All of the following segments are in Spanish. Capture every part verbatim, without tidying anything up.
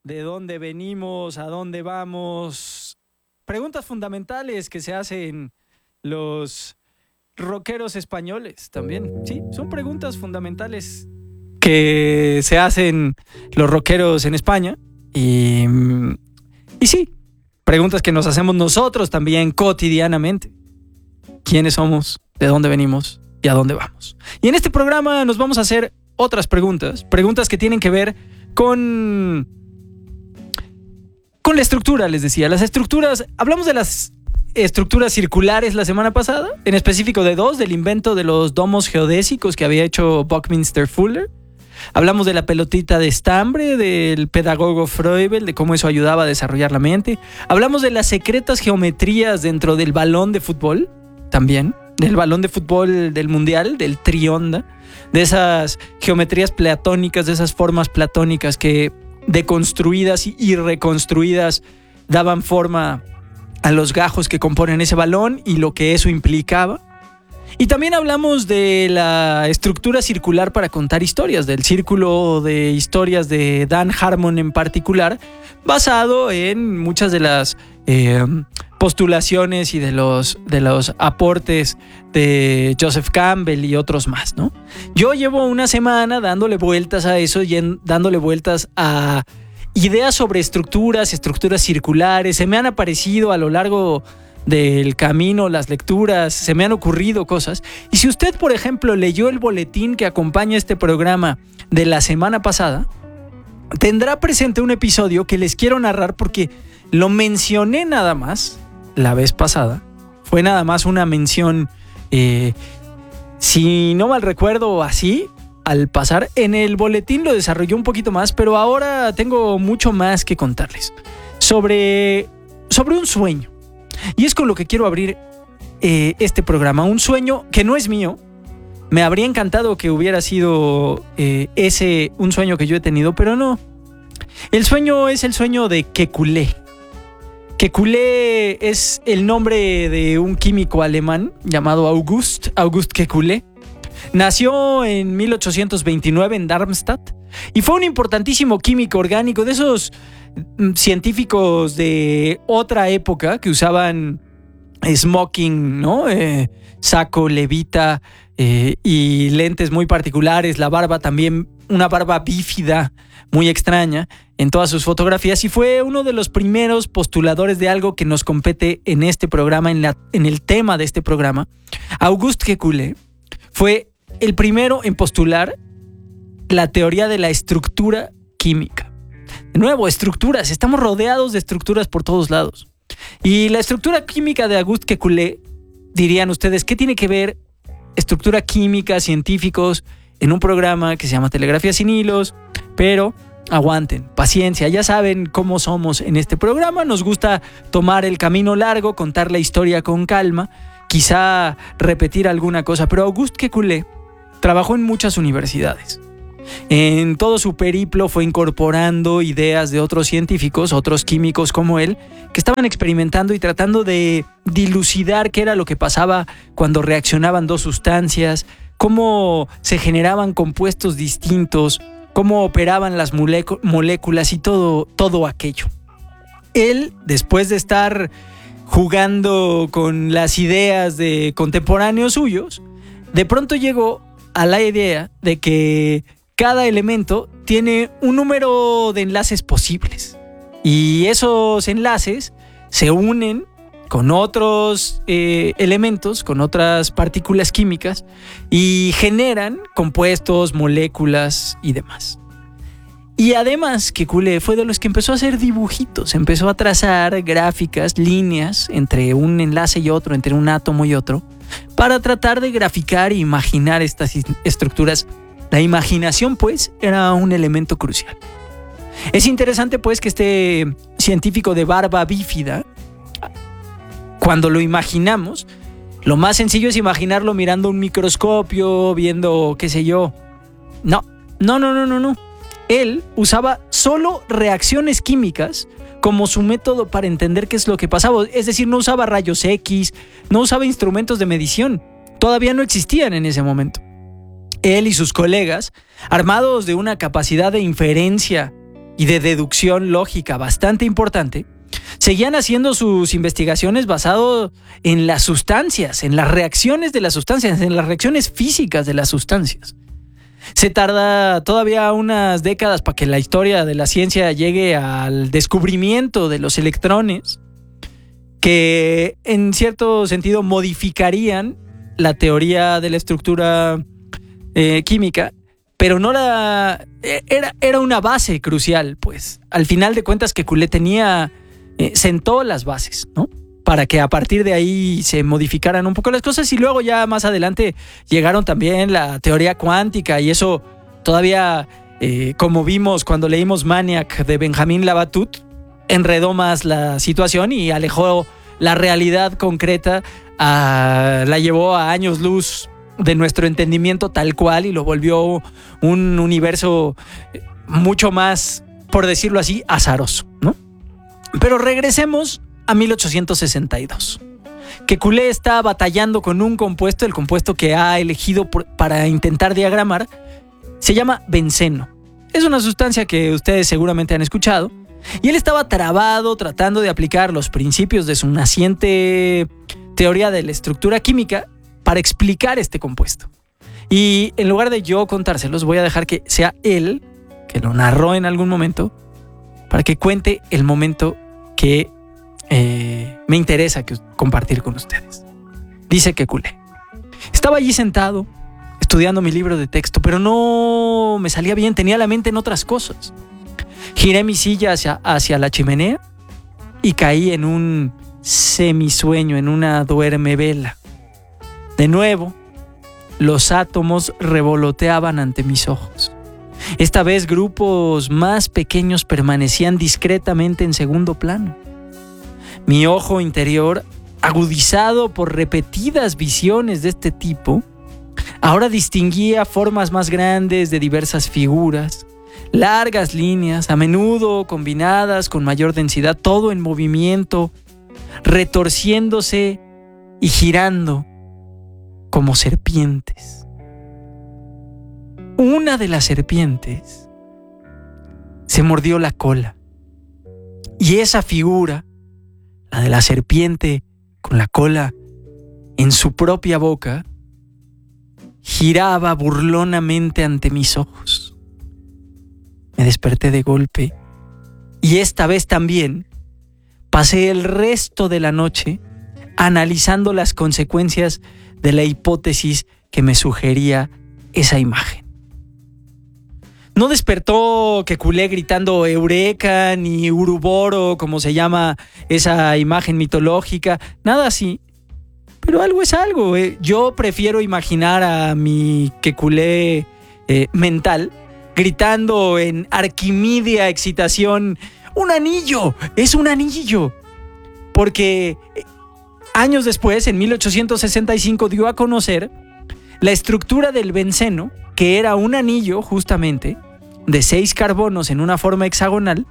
de dónde venimos, a dónde vamos. Preguntas fundamentales que se hacen los rockeros españoles también. Sí, son preguntas fundamentales que se hacen los rockeros en España. Y, y sí, preguntas que nos hacemos nosotros también cotidianamente. ¿Quiénes somos? ¿De dónde venimos? ¿Y a dónde vamos? Y en este programa nos vamos a hacer otras preguntas. Preguntas que tienen que ver con... Con la estructura, les decía. Las estructuras... Hablamos de las estructuras circulares la semana pasada. En específico de dos. Del invento de los domos geodésicos que había hecho Buckminster Fuller. Hablamos de la pelotita de estambre, del pedagogo Froebel, de cómo eso ayudaba a desarrollar la mente. Hablamos de las secretas geometrías dentro del balón de fútbol, también. Del balón de fútbol del mundial, del trionda. De esas geometrías platónicas, de esas formas platónicas que deconstruidas y reconstruidas daban forma a los gajos que componen ese balón y lo que eso implicaba. Y también hablamos de la estructura circular para contar historias, del círculo de historias de Dan Harmon en particular, basado en muchas de las eh, postulaciones y de los, de los aportes de Joseph Campbell y otros más, ¿no? Yo llevo una semana dándole vueltas a eso y en, dándole vueltas a ideas sobre estructuras, estructuras circulares. Se me han aparecido a lo largo del camino, las lecturas, se me han ocurrido cosas. Y si usted, por ejemplo, leyó el boletín que acompaña este programa de la semana pasada, tendrá presente un episodio que les quiero narrar porque lo mencioné nada más la vez pasada. Fue nada más una mención, eh, si no mal recuerdo, así, al pasar. En el boletín lo desarrollé un poquito más, pero ahora tengo mucho más que contarles sobre, sobre un sueño. Y es con lo que quiero abrir eh, este programa. Un sueño que no es mío. Me habría encantado que hubiera sido eh, ese un sueño que yo he tenido, pero no. El sueño es el sueño de Kekulé. Kekulé es el nombre de un químico alemán llamado August, August Kekulé. Nació en mil ochocientos veintinueve en Darmstadt y fue un importantísimo químico orgánico, de esos científicos de otra época que usaban smoking, ¿no? Eh, saco, levita eh, y lentes muy particulares, la barba también, una barba bífida muy extraña en todas sus fotografías, y fue uno de los primeros postuladores de algo que nos compete en este programa, en, la, en el tema de este programa. August Kekulé fue el primero en postular la teoría de la estructura química. De nuevo, estructuras. Estamos rodeados de estructuras por todos lados. Y la estructura química de August Kekulé, dirían ustedes, ¿qué tiene que ver estructura química, científicos, en un programa que se llama Telegrafía sin hilos? Pero aguanten, paciencia, ya saben cómo somos en este programa. Nos gusta tomar el camino largo, contar la historia con calma, quizá repetir alguna cosa. Pero August Kekulé trabajó en muchas universidades. En todo su periplo fue incorporando ideas de otros científicos, otros químicos como él, que estaban experimentando y tratando de dilucidar qué era lo que pasaba cuando reaccionaban dos sustancias, cómo se generaban compuestos distintos, cómo operaban las molecu- moléculas y todo, todo aquello. Él, después de estar jugando con las ideas de contemporáneos suyos, de pronto llegó a la idea de que cada elemento tiene un número de enlaces posibles y esos enlaces se unen con otros eh, elementos, con otras partículas químicas y generan compuestos, moléculas y demás. Y además, Kekulé fue de los que empezó a hacer dibujitos, empezó a trazar gráficas, líneas entre un enlace y otro, entre un átomo y otro, para tratar de graficar e imaginar estas estructuras. La imaginación, pues, era un elemento crucial. Es interesante, pues, que este científico de barba bífida, cuando lo imaginamos, lo más sencillo es imaginarlo mirando un microscopio, viendo, qué sé yo. No, no, no, no, no, no. Él usaba solo reacciones químicas como su método para entender qué es lo que pasaba. Es decir, no usaba rayos X, no usaba instrumentos de medición. Todavía no existían en ese momento. Él y sus colegas, armados de una capacidad de inferencia y de deducción lógica bastante importante, seguían haciendo sus investigaciones basado en las sustancias, en las reacciones de las sustancias, en las reacciones físicas de las sustancias. Se tarda todavía unas décadas para que la historia de la ciencia llegue al descubrimiento de los electrones, que en cierto sentido modificarían la teoría de la estructura eh, química, pero no la... Era, era una base crucial, pues. Al final de cuentas, Kekulé tenía... Eh, sentó las bases, ¿no? Para que a partir de ahí se modificaran un poco las cosas, y luego ya más adelante llegaron también la teoría cuántica, y eso todavía, eh, como vimos cuando leímos Maniac de Benjamin Labatut, enredó más la situación y alejó la realidad concreta, a, la llevó a años luz de nuestro entendimiento tal cual, y lo volvió un universo mucho más, por decirlo así, azaroso, ¿no? Pero regresemos a mil ochocientos sesenta y dos. Kekulé está batallando con un compuesto, el compuesto que ha elegido por, para intentar diagramar, se llama benceno. Es una sustancia que ustedes seguramente han escuchado, y él estaba trabado tratando de aplicar los principios de su naciente teoría de la estructura química para explicar este compuesto. Y en lugar de yo contárselos, voy a dejar que sea él, que lo narró en algún momento, para que cuente el momento que eh, me interesa que, compartir con ustedes. Dice Kekulé: estaba allí sentado, estudiando mi libro de texto, pero no me salía bien, tenía la mente en otras cosas. Giré mi silla hacia, hacia la chimenea y caí en un semisueño, en una duermevela. De nuevo, los átomos revoloteaban ante mis ojos. Esta vez grupos más pequeños permanecían discretamente en segundo plano. Mi ojo interior, agudizado por repetidas visiones de este tipo, ahora distinguía formas más grandes de diversas figuras, largas líneas, a menudo combinadas con mayor densidad, todo en movimiento, retorciéndose y girando como serpientes. Una de las serpientes se mordió la cola, y esa figura, la de la serpiente con la cola en su propia boca, giraba burlonamente ante mis ojos. Me desperté de golpe, y esta vez también pasé el resto de la noche analizando las consecuencias de la hipótesis que me sugería esa imagen. No despertó Kekulé gritando Eureka ni Uruboro, como se llama esa imagen mitológica, nada así. Pero algo es algo. Eh. Yo prefiero imaginar a mi Kekulé eh, mental gritando en arquimidia excitación: ¡un anillo! ¡Es un anillo! Porque eh, años después, en mil ochocientos sesenta y cinco, dio a conocer la estructura del benceno, que era un anillo justamente de seis carbonos en una forma hexagonal.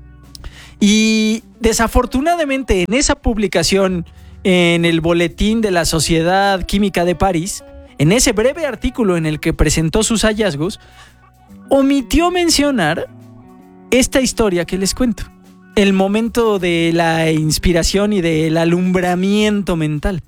Y desafortunadamente en esa publicación en el Boletín de la Sociedad Química de París, en ese breve artículo en el que presentó sus hallazgos, omitió mencionar esta historia que les cuento, el momento de la inspiración y del alumbramiento mental.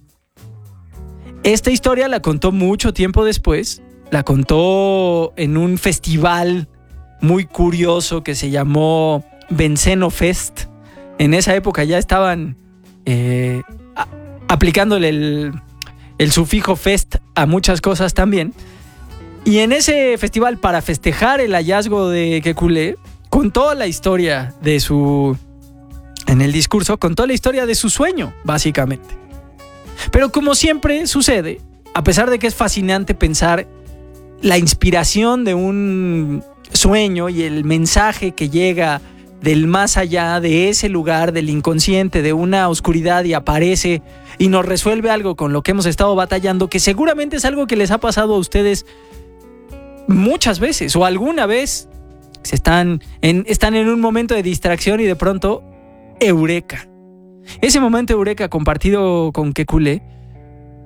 Esta historia la contó mucho tiempo después. La contó en un festival muy curioso que se llamó Benceno Fest. En esa época ya estaban eh, a, aplicándole el, el sufijo fest a muchas cosas también. Y en ese festival, para festejar el hallazgo de Kekulé, contó la historia de su... En el discurso contó la historia de su sueño, básicamente. Pero como siempre sucede, a pesar de que es fascinante pensar la inspiración de un sueño y el mensaje que llega del más allá, de ese lugar, del inconsciente, de una oscuridad, y aparece y nos resuelve algo con lo que hemos estado batallando, que seguramente es algo que les ha pasado a ustedes muchas veces o alguna vez. Se están, en, están en un momento de distracción y de pronto, eureka. Ese momento eureka compartido con Kekulé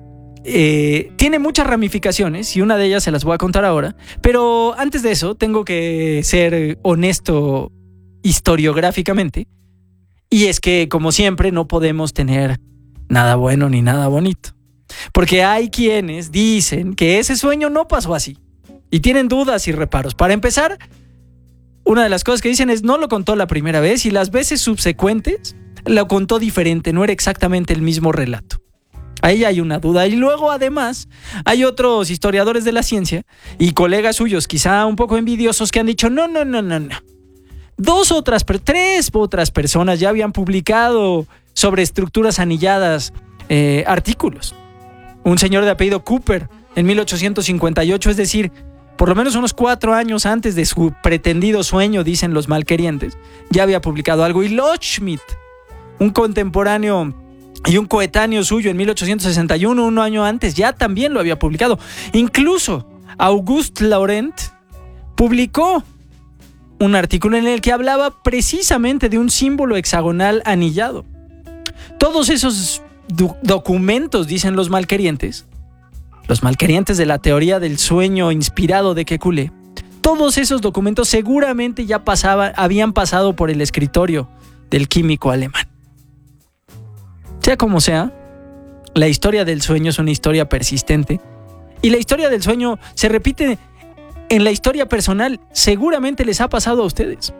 eh, tiene muchas ramificaciones y una de ellas se las voy a contar ahora. Pero antes de eso, tengo que ser honesto historiográficamente. Y es que, como siempre, no podemos tener nada bueno ni nada bonito. Porque hay quienes dicen que ese sueño no pasó así. Y tienen dudas y reparos. Para empezar, una de las cosas que dicen es no lo contó la primera vez y las veces subsecuentes lo contó diferente, no era exactamente el mismo relato. Ahí hay una duda. Y luego, además, hay otros historiadores de la ciencia y colegas suyos, quizá un poco envidiosos, que han dicho no, no, no, no, no. Dos otras, tres otras personas ya habían publicado sobre estructuras anilladas eh, artículos. Un señor de apellido Cooper en mil ochocientos cincuenta y ocho, es decir, por lo menos unos cuatro años antes de su pretendido sueño, dicen los malquerientes, ya había publicado algo. Y Loschmidt, un contemporáneo y un coetáneo suyo en mil ochocientos sesenta y uno, un año antes, ya también lo había publicado. Incluso Auguste Laurent publicó un artículo en el que hablaba precisamente de un símbolo hexagonal anillado. Todos esos do- documentos, dicen los malquerientes, los malquerientes de la teoría del sueño inspirado de Kekulé, todos esos documentos seguramente ya pasaba, habían pasado por el escritorio del químico alemán. Sea como sea, la historia del sueño es una historia persistente y la historia del sueño se repite en la historia personal. Seguramente les ha pasado a ustedes.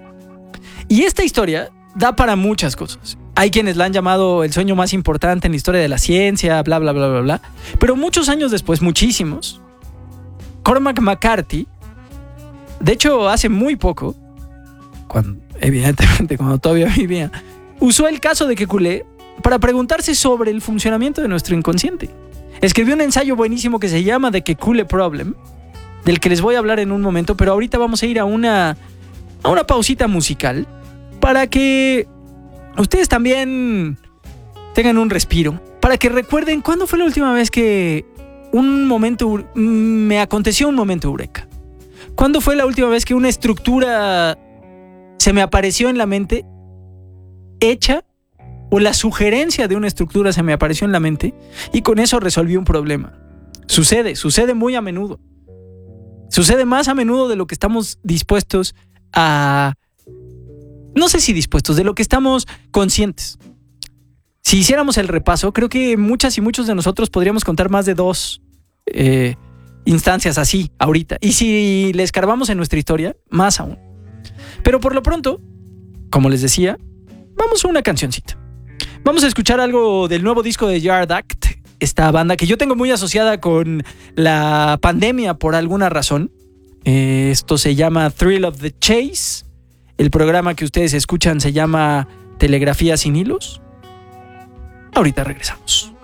Y esta historia da para muchas cosas. Hay quienes la han llamado el sueño más importante en la historia de la ciencia, bla, bla, bla, bla, bla. Pero muchos años después, muchísimos, Cormac McCarthy, de hecho hace muy poco, cuando, evidentemente cuando todavía vivía, usó el caso de Kekulé para preguntarse sobre el funcionamiento de nuestro inconsciente. Escribió un ensayo buenísimo que se llama The Kekulé Problem, del que les voy a hablar en un momento, pero ahorita vamos a ir a una, a una pausita musical para que ustedes también tengan un respiro, para que recuerden cuándo fue la última vez que un momento me aconteció un momento eureka. ¿Cuándo fue la última vez que una estructura se me apareció en la mente hecha, o la sugerencia de una estructura se me apareció en la mente y con eso resolví un problema? Sucede, sucede muy a menudo. Sucede más a menudo de lo que estamos dispuestos a... No sé si dispuestos, de lo que estamos conscientes. Si hiciéramos el repaso, creo que muchas y muchos de nosotros podríamos contar más de dos eh, instancias así ahorita. Y si le escarbamos en nuestra historia, más aún. Pero por lo pronto, como les decía, vamos a una cancioncita. Vamos a escuchar algo del nuevo disco de Yard Act, esta banda que yo tengo muy asociada con la pandemia por alguna razón. Eh, esto se llama Thrill of the Chase. El programa que ustedes escuchan se llama Telegrafía sin hilos. Ahorita regresamos.